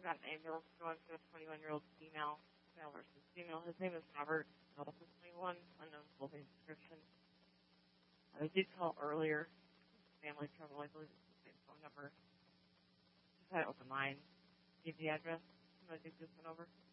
got an ambulance going to a 21-year-old female, male versus female. His name is Robert, also 21, unknown clothing description. I did call earlier. Family trouble, I believe it's the same phone number. Just had an open line. Give the address. I'm going to dig this one over.